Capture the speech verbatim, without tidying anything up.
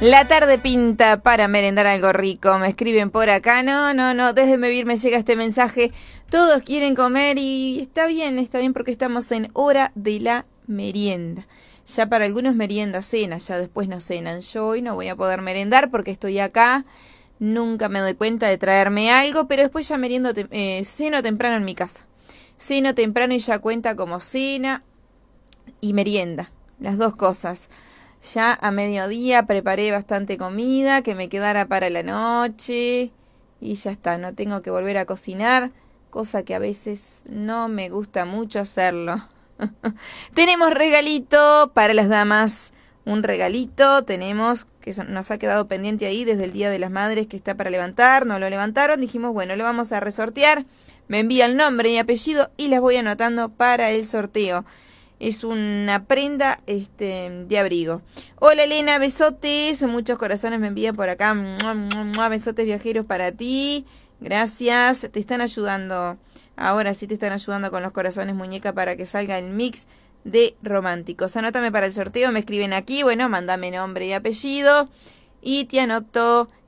La tarde pinta para merendar algo rico. Me escriben por acá. No, no, no. Desde Mevir me llega este mensaje. Todos quieren comer y está bien, está bien porque estamos en hora de la merienda. Ya para algunos merienda cena, ya después no cenan. Yo hoy no voy a poder merendar porque estoy acá. Nunca me doy cuenta de traerme algo, pero después ya meriendo, eh, ceno temprano en mi casa. Ceno temprano y ya cuenta como cena y merienda. Las dos cosas. Ya a mediodía preparé bastante comida que me quedara para la noche y ya está, no tengo que volver a cocinar, cosa que a veces no me gusta mucho hacerlo. Tenemos regalito para las damas, un regalito tenemos que nos ha quedado pendiente ahí desde el Día de las Madres que está para levantar, no lo levantaron, dijimos bueno, lo vamos a resortear, me envía el nombre y apellido y las voy anotando para el sorteo. Es una prenda este, de abrigo. Hola Elena, besotes. Muchos corazones me envían por acá. Mua, mua, mua, besotes viajeros para ti. Gracias. Te están ayudando. Ahora sí te están ayudando con los corazones muñeca para que salga el mix de románticos. Anótame para el sorteo. Me escriben aquí. Bueno, mándame nombre y apellido. Y te anoto